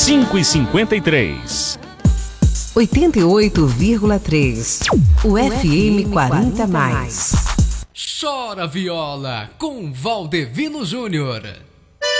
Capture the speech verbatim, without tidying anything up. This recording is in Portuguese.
cinco e cinquenta e três. oitenta e oito vírgula três. O F M quarenta mais. Chora Viola com Valdevino Júnior.